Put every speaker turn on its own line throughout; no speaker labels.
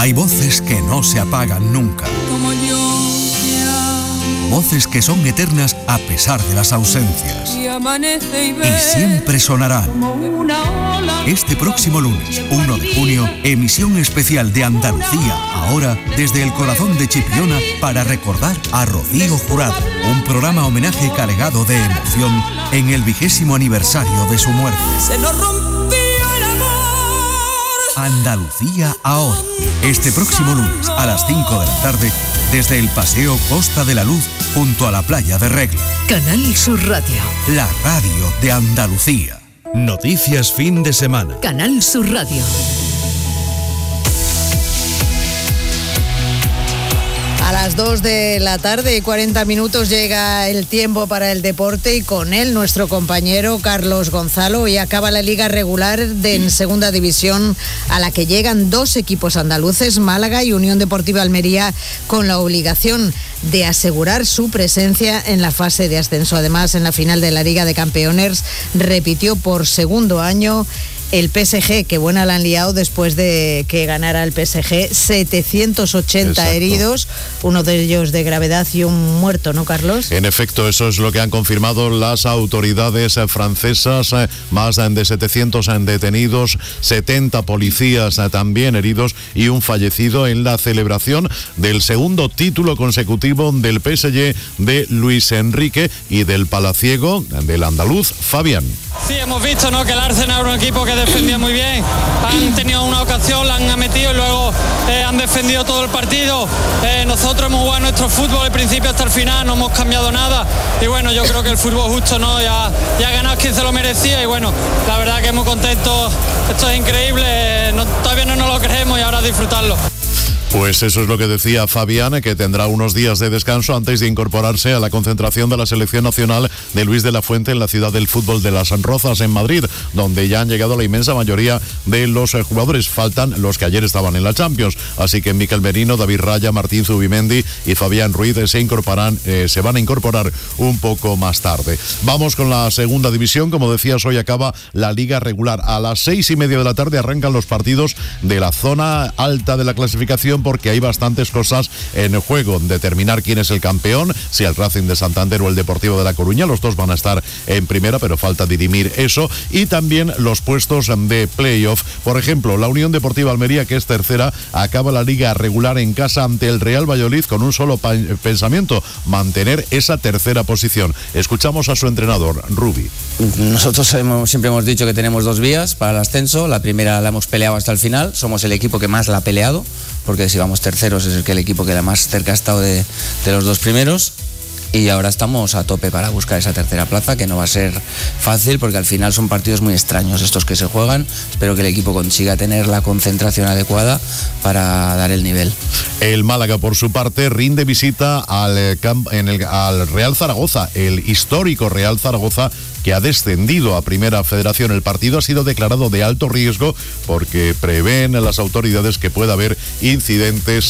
Hay voces que no se apagan nunca. Voces que son eternas a pesar de las ausencias. Y siempre sonarán. Este próximo lunes, 1 de junio, emisión especial de Andalucía Ahora, desde el corazón de Chipiona, para recordar a Rocío Jurado. Un programa homenaje cargado de emoción en el 20º aniversario de su muerte.
Se nos rompió el amor.
Andalucía Ahora. Este próximo lunes, a las 5 de la tarde, desde el Paseo Costa de la Luz, junto a la playa de Regla.
Canal Sur Radio.
La radio de Andalucía. Noticias fin de semana.
Canal Sur Radio.
A las 2 de la tarde y 40 minutos llega el tiempo para el deporte y con él nuestro compañero Carlos Gonzalo. Y acaba la liga regular en segunda división, a la que llegan 2 equipos andaluces, Málaga y Unión Deportiva Almería, con la obligación de asegurar su presencia en la fase de ascenso. Además, en la final de la Liga de Campeones repitió por segundo año el PSG, que buena la han liado después de que ganara el PSG. 780
Exacto.
Heridos, uno de ellos de gravedad y un muerto, ¿no, Carlos?
En efecto, eso es lo que han confirmado las autoridades francesas. Más de 700 detenidos, 70 policías también heridos y un fallecido en la celebración del segundo título consecutivo del PSG de Luis Enrique y del palaciego del andaluz Fabián.
Sí, hemos visto, ¿no?, que el Arsenal era un equipo que defendía muy bien. Han tenido una ocasión, la han metido y luego han defendido todo el partido. Nosotros hemos jugado nuestro fútbol del principio hasta el final, no hemos cambiado nada. Y bueno, yo creo que el fútbol justo, ¿no?, ya ha ganado quien se lo merecía. Y bueno, la verdad que muy contentos. Esto es increíble, todavía no nos lo creemos y ahora disfrutarlo.
Pues eso es lo que decía Fabián, que tendrá unos días de descanso antes de incorporarse a la concentración de la selección nacional de Luis de la Fuente en la ciudad del fútbol de Las Rozas, en Madrid, donde ya han llegado la inmensa mayoría de los jugadores. Faltan los que ayer estaban en la Champions, así que Mikel Merino, David Raya, Martín Zubimendi y Fabián Ruiz se van a incorporar un poco más tarde. Vamos con la segunda división. Como decías, hoy acaba la liga regular. A las 6:30 de la tarde arrancan los partidos de la zona alta de la clasificación, porque hay bastantes cosas en juego. Determinar quién es el campeón, si el Racing de Santander o el Deportivo de La Coruña. Los dos van a estar en primera, pero falta dirimir eso. Y también los puestos de playoff. Por ejemplo, la Unión Deportiva Almería, que es tercera, acaba la liga regular en casa ante el Real Valladolid con un solo pensamiento: mantener esa tercera posición. Escuchamos a su entrenador, Rubi.
Nosotros siempre hemos dicho que tenemos 2 vías para el ascenso. La primera la hemos peleado hasta el final. Somos el equipo que más la ha peleado, porque si vamos terceros es el equipo que más cerca ha estado de los 2 primeros. Y ahora estamos a tope para buscar esa tercera plaza, que no va a ser fácil porque al final son partidos muy extraños estos que se juegan. Espero que el equipo consiga tener la concentración adecuada para dar el nivel.
El Málaga, por su parte, rinde visita al Real Zaragoza, el histórico Real Zaragoza, que ha descendido a Primera Federación. El partido ha sido declarado de alto riesgo porque prevén las autoridades que pueda haber incidentes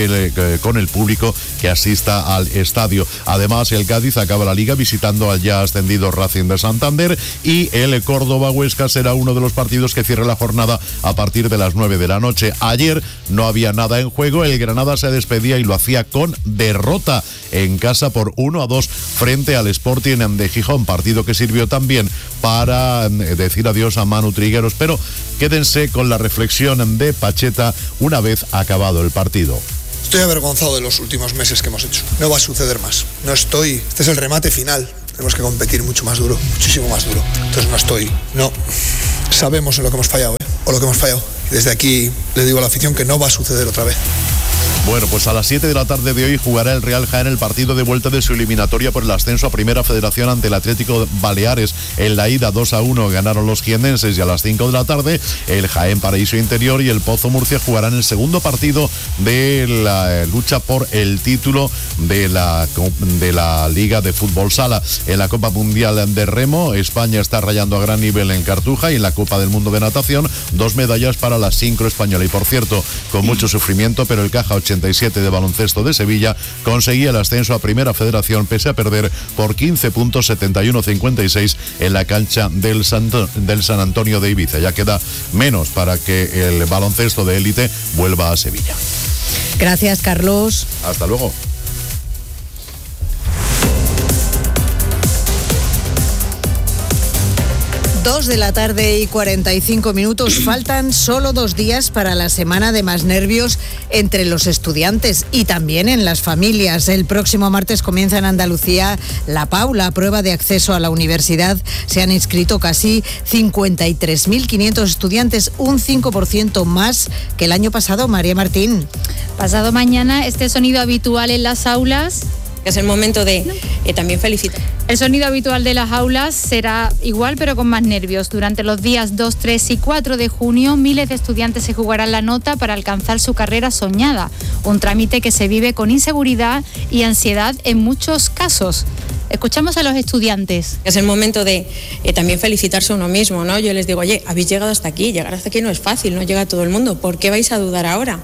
con el público que asista al estadio. Además, el Cádiz acaba la liga visitando al ya ascendido Racing de Santander, y el Córdoba-Huesca será uno de los partidos que cierre la jornada a partir de las 9 de la noche. Ayer no había nada en juego. El Granada se despedía y lo hacía con derrota en casa por 1-2 frente al Sporting de Gijón, partido que sirvió también para decir adiós a Manu Trigueros. Pero quédense con la reflexión de Pacheta una vez acabado el partido.
Estoy avergonzado de los últimos meses que hemos hecho. No va a suceder más. Este es el remate final. Tenemos que competir mucho más duro, muchísimo más duro. Entonces no. Sabemos en lo que hemos fallado, o lo que hemos fallado. Y desde aquí le digo a la afición que no va a suceder otra vez.
Bueno, pues a las 7 de la tarde de hoy jugará el Real Jaén el partido de vuelta de su eliminatoria por el ascenso a Primera Federación ante el Atlético Baleares. En la ida 2-1 ganaron los jiennenses, y a las 5 de la tarde el Jaén Paraíso Interior y el Pozo Murcia jugarán el segundo partido de la lucha por el título de la Liga de Fútbol Sala. En la Copa Mundial de Remo, España está rayando a gran nivel en Cartuja, y en la Copa del Mundo de Natación, 2 medallas para la sincro española. Y por cierto, con mucho sufrimiento, pero el Caja 80 Sub-37 de baloncesto de Sevilla conseguía el ascenso a Primera Federación pese a perder por 15 puntos 71-56 en la cancha del San Antonio de Ibiza. Ya queda menos para que el baloncesto de élite vuelva a Sevilla.
Gracias, Carlos.
Hasta luego.
2 de la tarde y 45 minutos. Faltan solo 2 días para la semana de más nervios entre los estudiantes y también en las familias. El próximo martes comienza en Andalucía la PAU, la prueba de acceso a la universidad. Se han inscrito casi 53.500 estudiantes, un 5% más que el año pasado. María Martín.
Pasado mañana, este sonido habitual en las aulas. Es el momento de también felicitar. El sonido habitual de las aulas será igual, pero con más nervios. Durante los días 2, 3 y 4 de junio, miles de estudiantes se jugarán la nota para alcanzar su carrera soñada. Un trámite que se vive con inseguridad y ansiedad en muchos casos. Escuchamos a los estudiantes. Es el momento de también felicitarse a uno mismo, ¿no? Yo les digo, oye, habéis llegado hasta aquí. Llegar hasta aquí no es fácil, no llega todo el mundo. ¿Por qué vais a dudar ahora?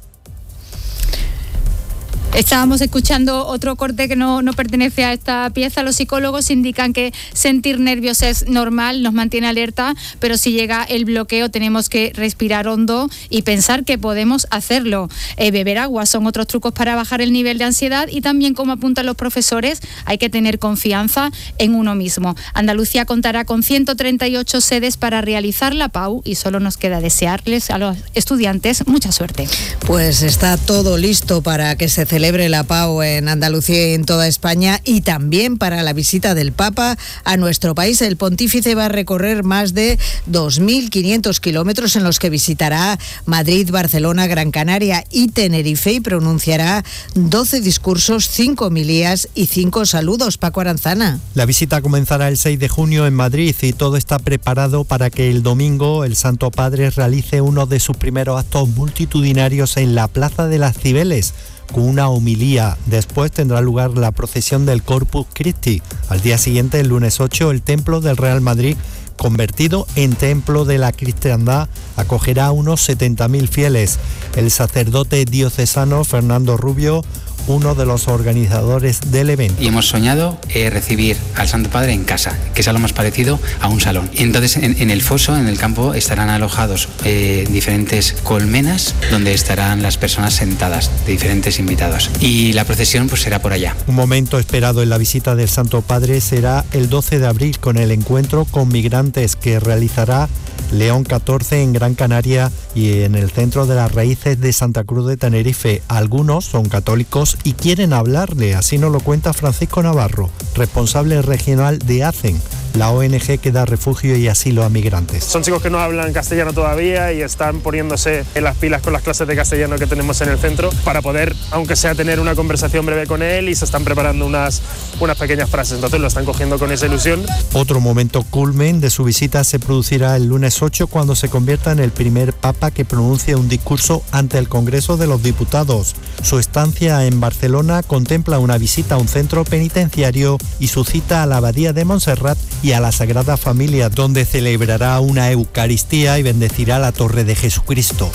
Estábamos escuchando otro corte que no pertenece a esta pieza. Los psicólogos indican que sentir nervios es normal, nos mantiene alerta, pero si llega el bloqueo tenemos que respirar hondo y pensar que podemos hacerlo. Beber agua son otros trucos para bajar el nivel de ansiedad y también, como apuntan los profesores, hay que tener confianza en uno mismo. Andalucía contará con 138 sedes para realizar la PAU y solo nos queda desearles a los estudiantes mucha suerte.
Pues está todo listo para que se celebre la PAU en Andalucía y en toda España, y también para la visita del Papa a nuestro país. El pontífice va a recorrer más de 2.500 kilómetros en los que visitará Madrid, Barcelona, Gran Canaria y Tenerife y pronunciará 12 discursos, 5 homilías y 5 saludos. Paco Aranzana.
La visita comenzará el 6 de junio en Madrid y todo está preparado para que el domingo el Santo Padre realice uno de sus primeros actos multitudinarios en la Plaza de las Cibeles, con una homilía. Después tendrá lugar la procesión del Corpus Christi. Al día siguiente, el lunes 8, el Templo del Real Madrid, convertido en Templo de la Cristiandad, acogerá a unos 70.000 fieles. El sacerdote diocesano Fernando Rubio, uno de los organizadores del evento.
Y hemos soñado recibir al Santo Padre en casa, que es algo más parecido a un salón. Y entonces en el foso, en el campo, estarán alojados diferentes colmenas donde estarán las personas sentadas, de diferentes invitados. Y la procesión pues será por allá.
Un momento esperado en la visita del Santo Padre será el 12 de abril con el encuentro con migrantes que realizará León 14 en Gran Canaria y en el Centro de las Raíces de Santa Cruz de Tenerife. Algunos son católicos y quieren hablarle, así nos lo cuenta Francisco Navarro, responsable regional de ACEN, la ONG que da refugio y asilo a migrantes.
Son chicos que no hablan castellano todavía y están poniéndose en las pilas con las clases de castellano que tenemos en el centro para poder, aunque sea, tener una conversación breve con él, y se están preparando unas pequeñas frases, entonces lo están cogiendo con esa ilusión. Otro momento culmen de su visita se producirá el lunes 8 cuando se convierta en el primer papa que pronuncie un discurso ante el Congreso de los Diputados. Su estancia en Barcelona contempla una visita a un centro penitenciario y su cita a la Abadía de Montserrat y a la Sagrada Familia, donde celebrará una Eucaristía y bendecirá la Torre de Jesucristo.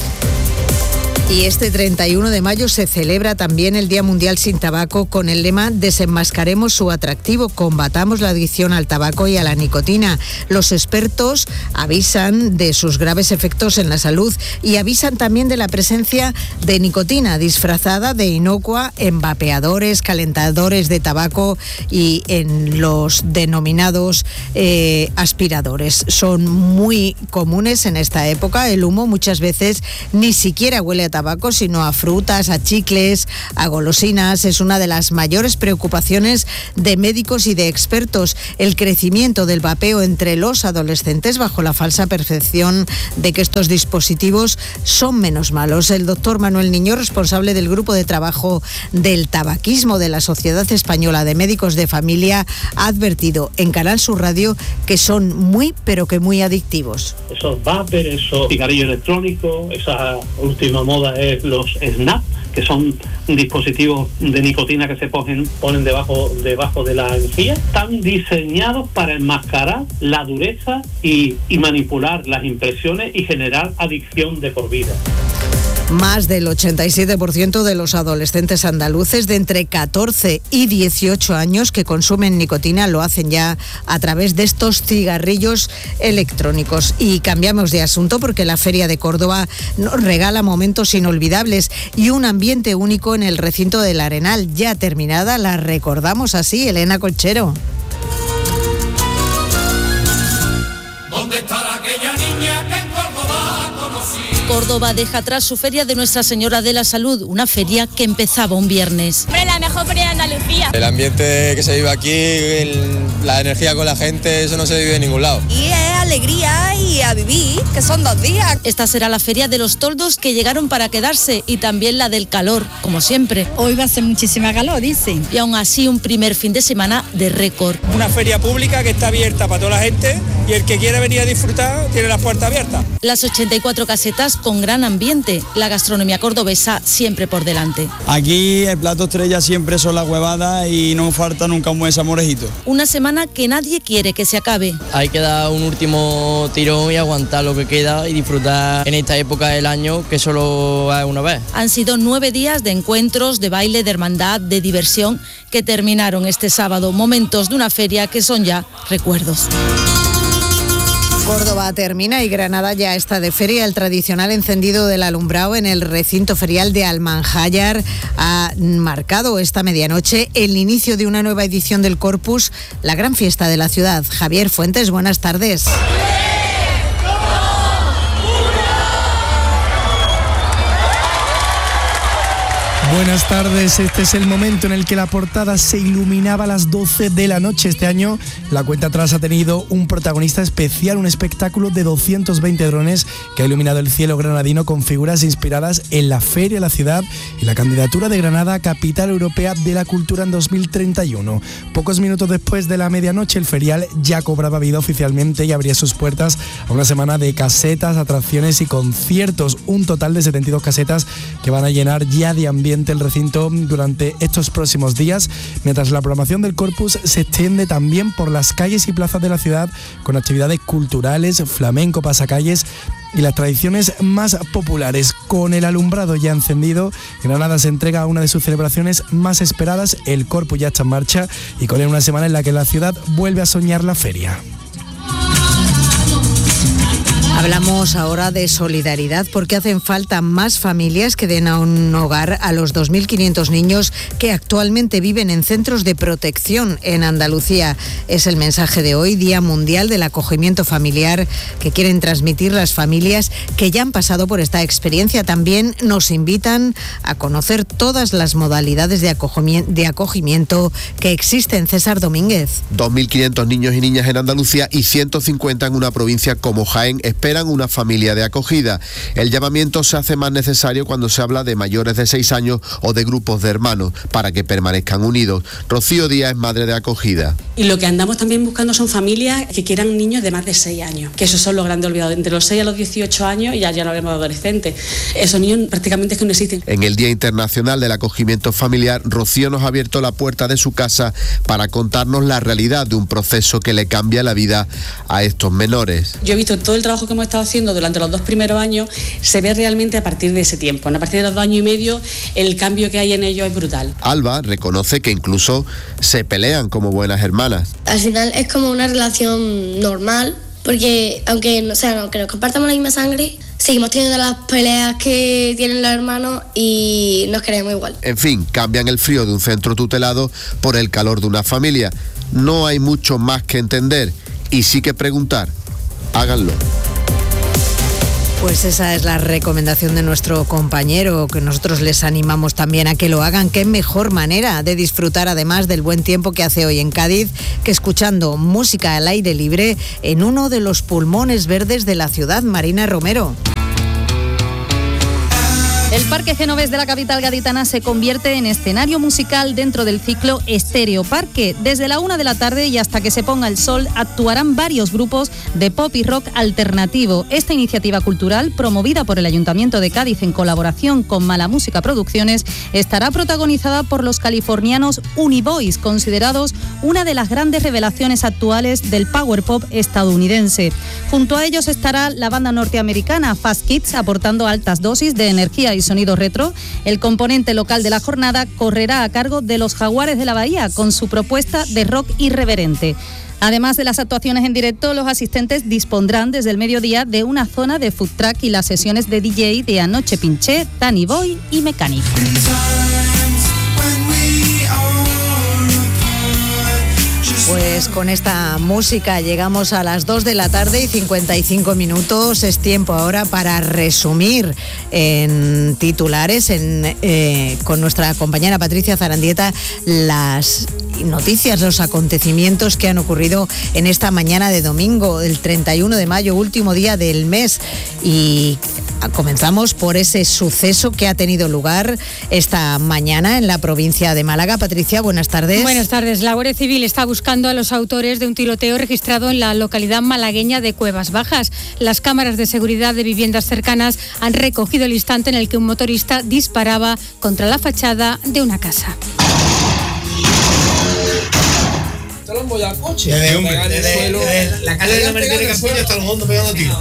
Y este 31 de mayo se celebra también el Día Mundial sin Tabaco con el lema Desenmascaremos su atractivo, combatamos la adicción al tabaco y a la nicotina. Los expertos avisan de sus graves efectos en la salud y avisan también de la presencia de nicotina disfrazada de inocua en vapeadores, calentadores de tabaco y en los denominados aspiradores. Son muy comunes en esta época. El humo muchas veces ni siquiera huele a tabaco, sino a frutas, a chicles, a golosinas. Es una de las mayores preocupaciones de médicos y de expertos, el crecimiento del vapeo entre los adolescentes bajo la falsa percepción de que estos dispositivos son menos malos. El doctor Manuel Niño, responsable del grupo de trabajo del tabaquismo de la Sociedad Española de Médicos de Familia, ha advertido en Canal Sur Radio que son muy, pero que muy adictivos.
Esos vapers, esos cigarrillos electrónicos, esa última moda es los snap, que son dispositivos de nicotina que se ponen debajo de la encía. Están diseñados para enmascarar la dureza y manipular las impresiones y generar adicción de por vida.
Más del 87% de los adolescentes andaluces de entre 14 y 18 años que consumen nicotina lo hacen ya a través de estos cigarrillos electrónicos. Y cambiamos de asunto porque la Feria de Córdoba nos regala momentos inolvidables y un ambiente único en el recinto del Arenal. Ya terminada, la recordamos así, Elena Colchero.
¿Dónde estará aquella niña que en Córdoba conocí?
Córdoba deja atrás su feria de Nuestra Señora de la Salud, una feria que empezaba un viernes.
Hombre, la mejor feria de Andalucía.
El ambiente que se vive aquí, la energía con la gente, eso no se vive en ningún lado.
Y es alegría y a vivir, que son 2 días.
Esta será la feria de los toldos que llegaron para quedarse y también la del calor, como siempre.
Hoy va a ser muchísima calor, dicen.
Y aún así un primer fin de semana de récord.
Una feria pública que está abierta para toda la gente y el que quiera venir a disfrutar tiene las puertas abiertas.
Las 84 casetas con gran ambiente, la gastronomía cordobesa siempre por delante.
Aquí el plato estrella siempre son las huevadas y no falta nunca un buen salmorejito.
Una semana que nadie quiere que se acabe.
Hay que dar un último tirón y aguantar lo que queda y disfrutar en esta época del año que solo hay una vez.
Han sido 9 días de encuentros, de baile, de hermandad, de diversión que terminaron este sábado, momentos de una feria que son ya recuerdos.
Córdoba termina y Granada ya está de feria. El tradicional encendido del alumbrado en el recinto ferial de Almanjayar ha marcado esta medianoche el inicio de una nueva edición del Corpus, la gran fiesta de la ciudad. Javier Fuentes, buenas tardes.
Buenas tardes, este es el momento en el que la portada se iluminaba a las 12 de la noche. Este año la cuenta atrás ha tenido un protagonista especial, un espectáculo de 220 drones que ha iluminado el cielo granadino con figuras inspiradas en la Feria de la Ciudad y la candidatura de Granada a Capital Europea de la Cultura en 2031. Pocos minutos después de la medianoche el ferial ya cobraba vida oficialmente y abría sus puertas a una semana de casetas, atracciones y conciertos, un total de 72 casetas que van a llenar ya de ambiente el recinto durante estos próximos días, mientras la programación del Corpus se extiende también por las calles y plazas de la ciudad con actividades culturales, flamenco, pasacalles y las tradiciones más populares. Con el alumbrado ya encendido, Granada se entrega a una de sus celebraciones más esperadas. El Corpus ya está en marcha y con él una semana en la que la ciudad vuelve a soñar la feria.
Hablamos ahora de solidaridad porque hacen falta más familias que den a un hogar a los 2.500 niños que actualmente viven en centros de protección en Andalucía. Es el mensaje de hoy, Día Mundial del Acogimiento Familiar, que quieren transmitir las familias que ya han pasado por esta experiencia. También nos invitan a conocer todas las modalidades de acogimiento que existen. César Domínguez.
2.500 niños y niñas en Andalucía y 150 en una provincia como Jaén esperan una familia de acogida. El llamamiento se hace más necesario cuando se habla de mayores de 6 años o de grupos de hermanos para que permanezcan unidos. Rocío Díaz es madre de acogida.
Y lo que andamos también buscando son familias que quieran niños de más de 6 años, que esos son los grandes olvidados. Entre los 6 a los 18 años ya no hablamos de adolescentes. Esos niños prácticamente es que no existen.
En el Día Internacional del Acogimiento Familiar, Rocío nos ha abierto la puerta de su casa para contarnos la realidad de un proceso que le cambia la vida a estos menores.
Yo he visto todo el trabajo que hemos estado haciendo durante los 2 primeros años, se ve realmente a partir de ese tiempo. A partir de los 2 años y medio, el cambio que hay en ellos es brutal.
Alba reconoce que incluso se pelean como buenas hermanas.
Al final es como una relación normal, porque aunque nos compartamos la misma sangre, seguimos teniendo las peleas que tienen los hermanos y nos queremos igual.
En fin, cambian el frío de un centro tutelado por el calor de una familia. No hay mucho más que entender y sí que preguntar. Háganlo.
Pues esa es la recomendación de nuestro compañero, que nosotros les animamos también a que lo hagan. Qué mejor manera de disfrutar, además del buen tiempo que hace hoy en Cádiz, que escuchando música al aire libre en uno de los pulmones verdes de la ciudad. Marina Romero.
El Parque Genovés de la capital gaditana se convierte en escenario musical dentro del ciclo Estéreo Parque. Desde la 1 de la tarde y hasta que se ponga el sol actuarán varios grupos de pop y rock alternativo. Esta iniciativa cultural, promovida por el Ayuntamiento de Cádiz en colaboración con Mala Música Producciones, estará protagonizada por los californianos Uniboys, considerados una de las grandes revelaciones actuales del power pop estadounidense. Junto a ellos estará la banda norteamericana Fast Kids, aportando altas dosis de energía y sonido retro. El componente local de la jornada correrá a cargo de los Jaguares de la Bahía con su propuesta de rock irreverente. Además de las actuaciones en directo, los asistentes dispondrán desde el mediodía de una zona de food truck y las sesiones de DJ de Anoche Pinché, Danny Boy y Mechanic.
Pues con esta música llegamos a las 2 de la tarde y 55 minutos. Es tiempo ahora para resumir en titulares con nuestra compañera Patricia Zarandieta las noticias, los acontecimientos que han ocurrido en esta mañana de domingo, el 31 de mayo, último día del mes. Y comenzamos por ese suceso que ha tenido lugar esta mañana en la provincia de Málaga. Patricia, buenas tardes.
Buenas tardes. La Guardia Civil está buscando a los autores de un tiroteo registrado en la localidad malagueña de Cuevas Bajas. Las cámaras de seguridad de viviendas cercanas han recogido el instante en el que un motorista disparaba contra la fachada de una casa.
La calle de la Mercedes de Capulla hasta el fondo pegando tiros.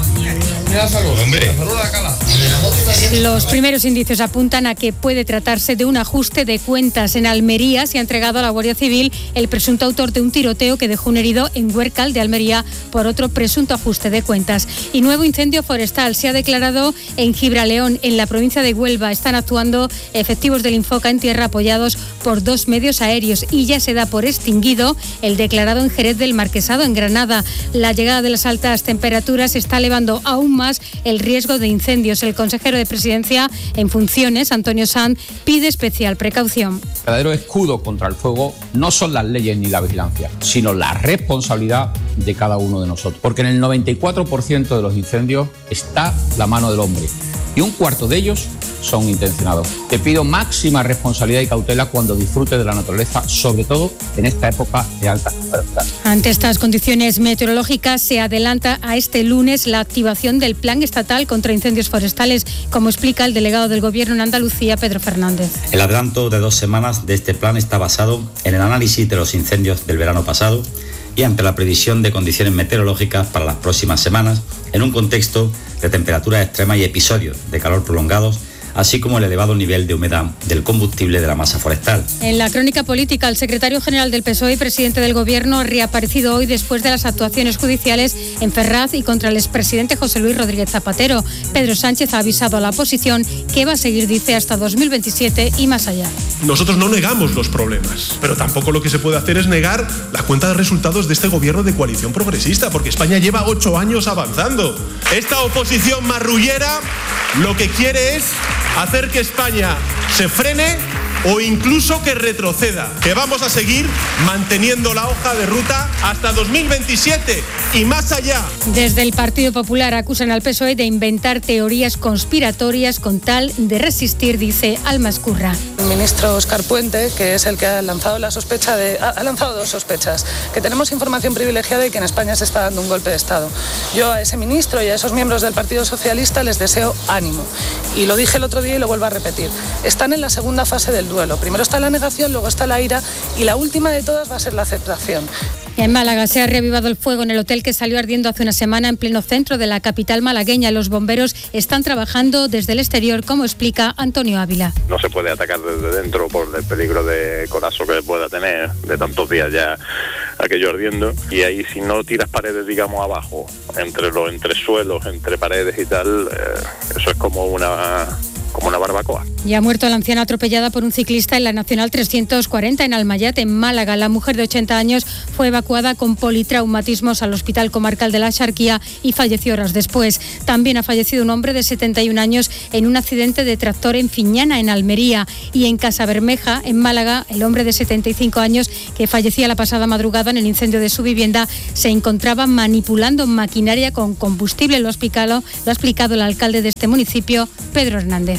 Los primeros indicios apuntan a que puede tratarse de un ajuste de cuentas. En Almería se ha entregado a la Guardia Civil el presunto autor de un tiroteo que dejó un herido en Huércal de Almería por otro presunto ajuste de cuentas. Y nuevo incendio forestal se ha declarado en Gibraleón, en la provincia de Huelva. Están actuando efectivos del Infoca en tierra apoyados por 2 medios aéreos y ya se da por extinguido el declarado en Jerez del Marquesado, en Granada. La llegada de las altas temperaturas está elevando aún más el riesgo de incendios. El consejero de Presidencia en funciones, Antonio Sanz, pide especial precaución.
El verdadero escudo contra el fuego no son las leyes ni la vigilancia, sino la responsabilidad de cada uno de nosotros. Porque en el 94% de los incendios está la mano del hombre y un cuarto de ellos son intencionados. Te pido máxima responsabilidad y cautela cuando disfrutes de la naturaleza, sobre todo en esta época de altas temperaturas.
Ante estas condiciones meteorológicas se adelanta a este lunes la activación del Plan Estatal contra Incendios Forestales, como explica el delegado del Gobierno en Andalucía, Pedro Fernández.
El adelanto de 2 semanas de este plan está basado en el análisis de los incendios del verano pasado y ante la previsión de condiciones meteorológicas para las próximas semanas, en un contexto de temperaturas extremas y episodios de calor prolongados, así como el elevado nivel de humedad del combustible de la masa forestal.
En la crónica política, el secretario general del PSOE y presidente del Gobierno ha reaparecido hoy después de las actuaciones judiciales en Ferraz y contra el expresidente José Luis Rodríguez Zapatero. Pedro Sánchez ha avisado a la oposición que va a seguir, dice, hasta 2027 y más allá.
Nosotros no negamos los problemas, pero tampoco lo que se puede hacer es negar la cuenta de resultados de este gobierno de coalición progresista, porque España lleva 8 años avanzando. Esta oposición marrullera lo que quiere es hacer que España se frene o incluso que retroceda, que vamos a seguir manteniendo la hoja de ruta hasta 2027 y más allá.
Desde el Partido Popular acusan al PSOE de inventar teorías conspiratorias con tal de resistir, dice Alma Escurra.
El ministro Óscar Puente, que es el que ha lanzado la sospecha ha lanzado 2 sospechas, que tenemos información privilegiada y que en España se está dando un golpe de Estado. Yo a ese ministro y a esos miembros del Partido Socialista les deseo ánimo. Y lo dije el otro día y lo vuelvo a repetir. Están en la segunda fase del duelo. Primero está la negación, luego está la ira y la última de todas va a ser la aceptación.
En Málaga se ha reavivado el fuego en el hotel que salió ardiendo hace una semana en pleno centro de la capital malagueña. Los bomberos están trabajando desde el exterior, como explica Antonio Ávila.
No se puede atacar desde dentro por el peligro de colapso que pueda tener de tantos días ya aquello ardiendo. Y ahí si no tiras paredes, digamos, abajo, entre los entresuelos, entre paredes y tal, eso es como una barbacoa.
Ya ha muerto la anciana atropellada por un ciclista en la Nacional 340 en Almayate, en Málaga. La mujer de 80 años fue evacuada con politraumatismos al Hospital Comarcal de la Axarquía y falleció horas después. También ha fallecido un hombre de 71 años en un accidente de tractor en Fiñana, en Almería. Y en Casabermeja, en Málaga, el hombre de 75 años que fallecía la pasada madrugada en el incendio de su vivienda se encontraba manipulando maquinaria con combustible. Lo ha explicado el alcalde de este municipio, Pedro Hernández.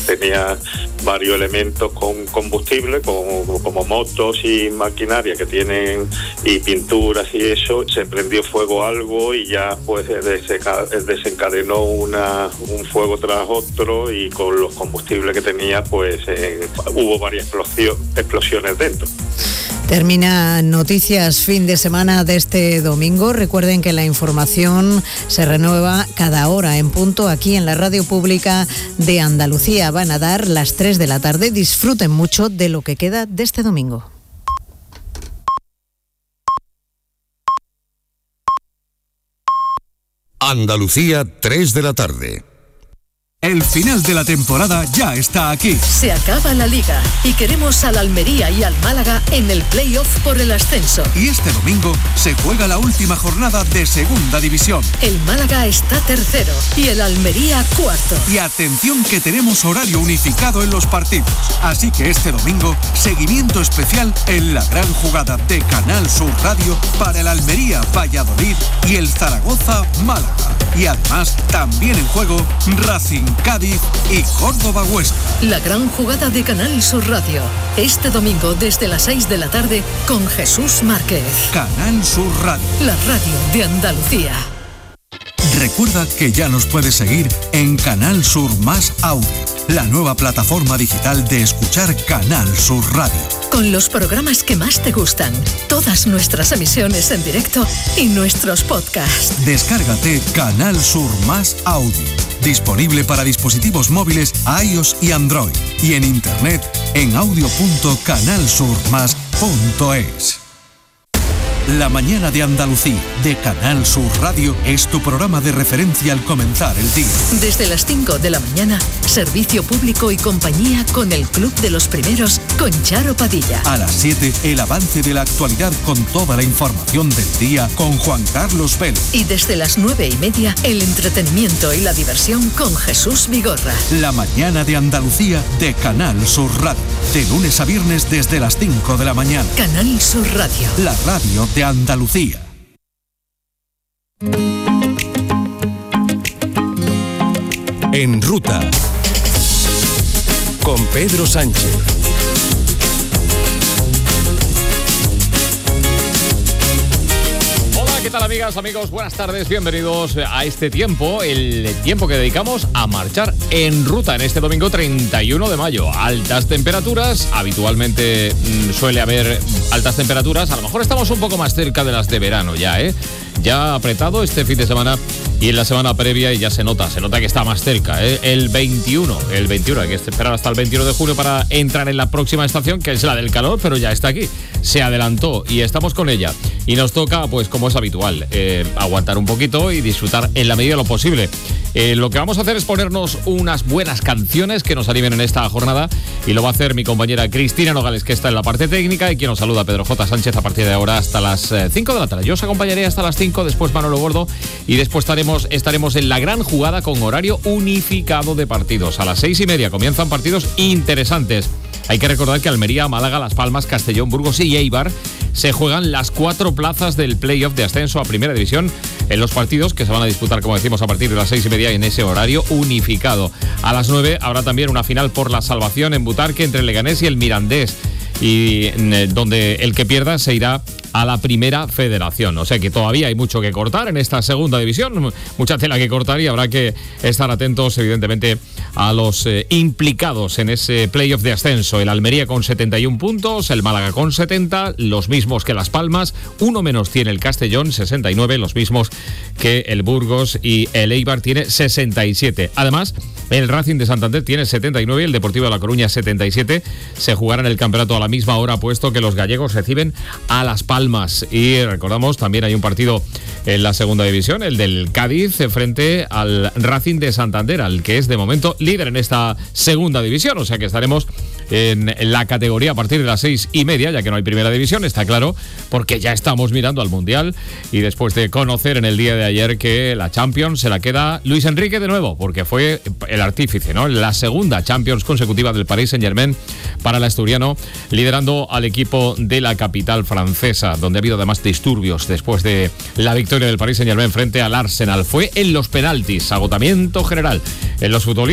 tenía varios elementos con combustible, como motos y maquinaria que tienen, y pinturas y eso. Se prendió fuego algo y ya pues desencadenó un fuego tras otro, y con los combustibles que tenía pues hubo varias explosiones dentro.
Termina Noticias fin de semana de este domingo. Recuerden que la información se renueva cada hora en punto aquí en la Radio Pública de Andalucía. Van a dar las 3 de la tarde. Disfruten mucho de lo que queda de este domingo.
Andalucía, 3 de la tarde.
El final de la temporada ya está aquí.
Se acaba la Liga y queremos al Almería y al Málaga en el play-off por el ascenso.
Y este domingo se juega la última jornada de Segunda División.
El Málaga está tercero y el Almería cuarto.
Y atención que tenemos horario unificado en los partidos. Así que este domingo, seguimiento especial en la gran jugada de Canal Sur Radio para el Almería Valladolid y el Zaragoza Málaga. Y además, también en juego, Racing Cádiz y Córdoba Huesca.
La gran jugada de Canal Sur Radio. Este domingo desde las 6 de la tarde con Jesús Márquez.
Canal Sur Radio.
La radio de Andalucía.
Recuerda que ya nos puedes seguir en Canal Sur Más Audio, la nueva plataforma digital de escuchar Canal Sur Radio.
Con los programas que más te gustan, todas nuestras emisiones en directo y nuestros podcasts.
Descárgate Canal Sur Más Audio, disponible para dispositivos móviles iOS y Android, y en internet en audio.canalsurmas.es. La mañana de Andalucía, de Canal Sur Radio, es tu programa de referencia al comenzar el día.
Desde las 5 de la mañana, servicio público y compañía con el Club de los Primeros, con Charo Padilla.
A las 7, el avance de la actualidad con toda la información del día, con Juan Carlos Vélez.
Y desde las 9:30, el entretenimiento y la diversión con Jesús Vigorra.
La mañana de Andalucía, de Canal Sur Radio, de lunes a viernes desde las 5 de la mañana.
Canal Sur Radio.
La radio de Andalucía.
En ruta con Pedro Sánchez.
¿Qué tal, amigas, amigos? Buenas tardes, bienvenidos a este tiempo, el tiempo que dedicamos a marchar en ruta en este domingo 31 de mayo. Altas temperaturas, habitualmente suele haber altas temperaturas, a lo mejor estamos un poco más cerca de las de verano ya, Ya ha apretado este fin de semana y en la semana previa, y ya se nota que está más cerca, El 21, hay que esperar hasta el 21 de junio para entrar en la próxima estación, que es la del calor, pero ya está aquí, se adelantó y estamos con ella. Y nos toca, pues como es habitual, aguantar un poquito y disfrutar en la medida de lo posible. Lo que vamos a hacer es ponernos unas buenas canciones que nos animen en esta jornada, y lo va a hacer mi compañera Cristina Nogales, que está en la parte técnica, y quien nos saluda, Pedro J. Sánchez, a partir de ahora hasta las 5 de la tarde. Yo os acompañaré hasta las 5, después Manolo Gordo, y después estaremos en la gran jugada con horario unificado de partidos. A las 6:30 comienzan partidos interesantes. Hay que recordar que Almería, Málaga, Las Palmas, Castellón, Burgos y Eibar se juegan las 4 plazas del play-off de ascenso a Primera División en los partidos que se van a disputar, como decimos, a partir de las 6:30 en ese horario unificado. A las 9 habrá también una final por la salvación en Butarque entre el Leganés y el Mirandés, y donde el que pierda se irá a la Primera Federación. O sea que todavía hay mucho que cortar en esta Segunda División, mucha tela que cortar, y habrá que estar atentos, evidentemente, a los implicados en ese playoff de ascenso. El Almería con 71 puntos, el Málaga con 70, los mismos que Las Palmas, uno menos tiene el Castellón, 69, los mismos que el Burgos, y el Eibar tiene 67. Además, el Racing de Santander tiene 79 y el Deportivo de La Coruña 77. Se jugarán el campeonato a la misma hora, puesto que los gallegos reciben a Las Palmas. Y recordamos, también hay un partido en la Segunda División, el del Cádiz frente al Racing de Santander, al que es de momento líder en esta Segunda División. O sea que estaremos en la categoría a partir de las 6:30, ya que no hay Primera División, está claro, porque ya estamos mirando al Mundial, y después de conocer en el día de ayer que la Champions se la queda Luis Enrique de nuevo, porque fue el artífice, ¿no? La segunda Champions consecutiva del Paris Saint-Germain para el asturiano, liderando al equipo de la capital francesa, donde ha habido además disturbios después de la victoria del Paris Saint-Germain frente al Arsenal. Fue en los penaltis, agotamiento general en los futbolistas.